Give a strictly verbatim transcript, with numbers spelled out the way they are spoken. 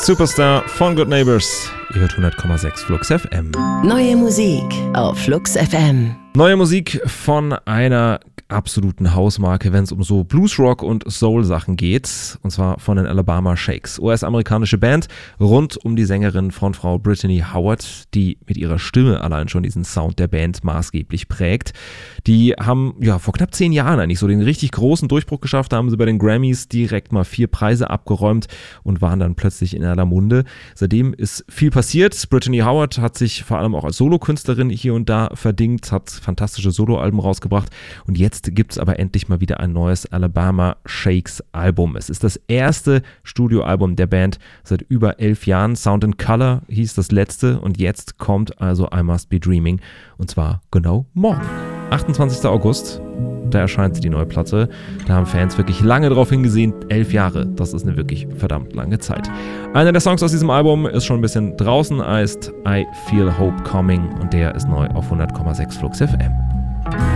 Superstar von Good Neighbors. Ihr hört hundert Komma sechs Flux F M. Neue Musik auf Flux F M. Neue Musik von einer absoluten Hausmarke, wenn es um so Bluesrock und Soul-Sachen geht. Und zwar von den Alabama Shakes. U S-amerikanische Band rund um die Sängerin Frontfrau Brittany Howard, die mit ihrer Stimme allein schon diesen Sound der Band maßgeblich prägt. Die haben ja vor knapp zehn Jahren eigentlich so den richtig großen Durchbruch geschafft. Da haben sie bei den Grammys direkt mal vier Preise abgeräumt und waren dann plötzlich in aller Munde. Seitdem ist viel passiert. Brittany Howard hat sich vor allem auch als Solokünstlerin hier und da verdingt, hat fantastische Soloalben rausgebracht und jetzt gibt es aber endlich mal wieder ein neues Alabama Shakes Album. Es ist das erste Studioalbum der Band seit über elf Jahren. Sound and Color hieß das letzte und jetzt kommt also I Must Be Dreaming und zwar genau morgen. achtundzwanzigster August, da erscheint die neue Platte. Da haben Fans wirklich lange drauf hingesehen. Elf Jahre, das ist eine wirklich verdammt lange Zeit. Einer der Songs aus diesem Album ist schon ein bisschen draußen, heißt I Feel Hope Coming und der ist neu auf hundert Komma sechs Flux F M.